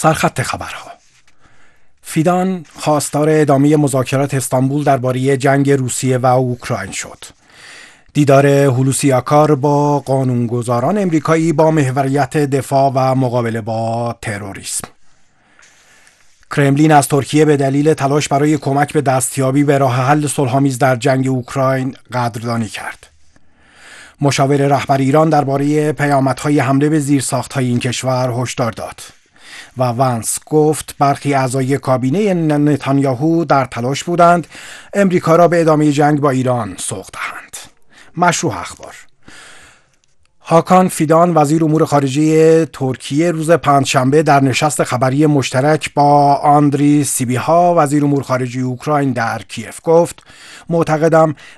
سرخط خبرها: فیدان خواستار ادامه مذاکرات استانبول درباره جنگ روسیه و اوکراین شد. دیدار هولوسی آکار با قانونگذاران امریکایی با محوریت دفاع و مقابله با تروریسم. کرملین از ترکیه به دلیل تلاش برای کمک به دستیابی به راه حل صلح‌آمیز در جنگ اوکراین قدردانی کرد. مشاور رهبر ایران درباره پیامدهای حمله به زیرساخت‌های این کشور هشدار داد و ونس گفت برخی اعضای کابینه نتانیاهو در تلاش بودند امریکا را به ادامه جنگ با ایران سوق دهند. مشروع اخبار: هاکان فیدان وزیر امور خارجه ترکیه روز پنجشنبه در نشست خبری مشترک با آندری سیبیها وزیر امور خارجه اوکراین در کیف گفت معتقدم